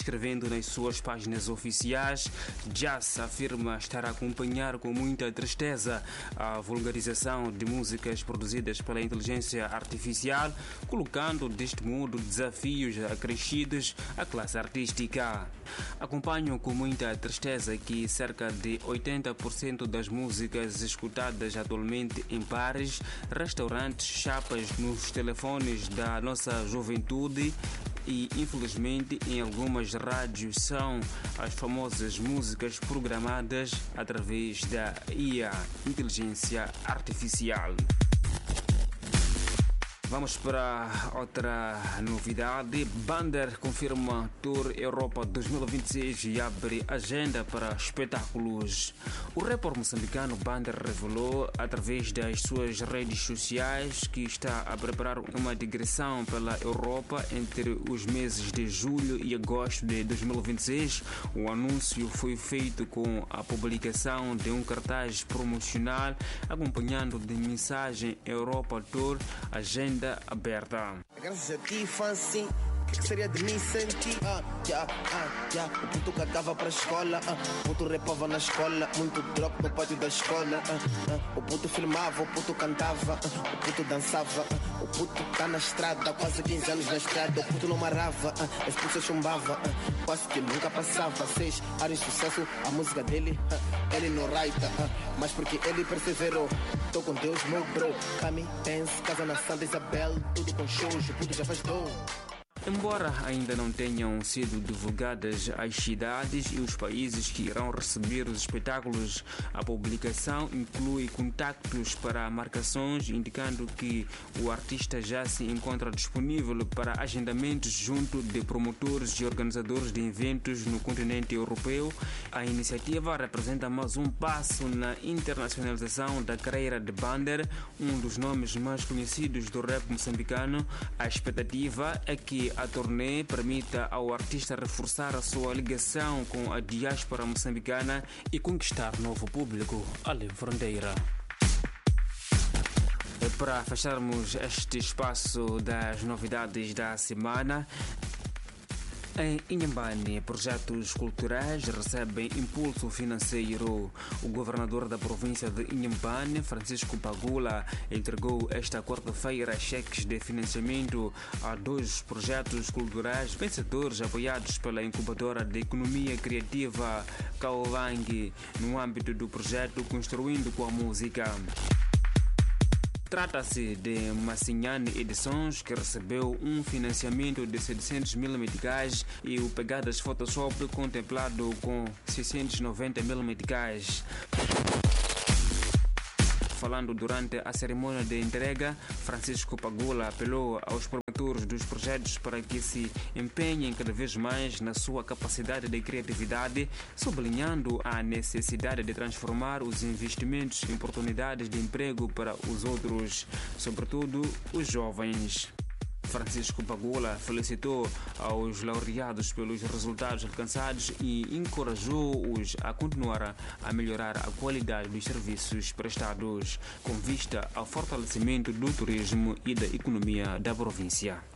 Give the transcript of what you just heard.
escrevendo nas suas páginas oficiais, Jazz afirma estar a acompanhar com muita tristeza a vulgarização de músicas produzidas pela inteligência artificial, colocando deste modo desafios acrescidos à classe artística. Acompanho com muita tristeza que cerca de 80% das músicas escutadas atualmente em bares, restaurantes, chapas, nos telefones da nossa juventude e, infelizmente, em algumas rádios são as famosas músicas programadas através da IA, inteligência artificial. Vamos para outra novidade. Bander confirma Tour Europa 2026 e abre agenda para espetáculos. O rapper moçambicano Bander revelou através das suas redes sociais que está a preparar uma digressão pela Europa entre os meses de julho e agosto de 2026. O anúncio foi feito com a publicação de um cartaz promocional acompanhado de mensagem Europa Tour, agenda aberta. Graças a ti, fancy. O que seria de mim sem ti? O puto cagava pra escola, o puto repava na escola, muito drop no pátio da escola. O puto filmava, o puto cantava, o puto dançava. O puto tá na estrada, quase 15 anos na estrada. O puto não marava, esse puto se chumbava, quase que nunca passava. 6 anos de sucesso, a música dele, ele não raita, mas porque ele perseverou. Tô com Deus, meu bro. Cami, dance, casa na Santa Isabel, tudo com shows, o puto já faz dor. Embora ainda não tenham sido divulgadas as cidades e os países que irão receber os espetáculos, a publicação inclui contactos para marcações, indicando que o artista já se encontra disponível para agendamentos junto de promotores e organizadores de eventos no continente europeu. A iniciativa representa mais um passo na internacionalização da carreira de Bander, um dos nomes mais conhecidos do rap moçambicano. A expectativa é que a turnê permita ao artista reforçar a sua ligação com a diáspora moçambicana e conquistar novo público além fronteira. E para fecharmos este espaço das novidades da semana, em Inhambane, projetos culturais recebem impulso financeiro. O governador da província de Inhambane, Francisco Pagula, entregou esta quarta-feira cheques de financiamento a 2 projetos culturais vencedores apoiados pela incubadora de economia criativa Kaolang, no âmbito do projeto Construindo com a Música. Trata-se de Massinhane Edições, que recebeu um financiamento de 700 mil meticais, e o Pegadas Photoshop, contemplado com 690 mil meticais. Falando durante a cerimônia de entrega, Francisco Pagula apelou aos promotores dos projetos para que se empenhem cada vez mais na sua capacidade de criatividade, sublinhando a necessidade de transformar os investimentos em oportunidades de emprego para os outros, sobretudo os jovens. Francisco Pagula felicitou aos laureados pelos resultados alcançados e encorajou-os a continuar a melhorar a qualidade dos serviços prestados, com vista ao fortalecimento do turismo e da economia da província.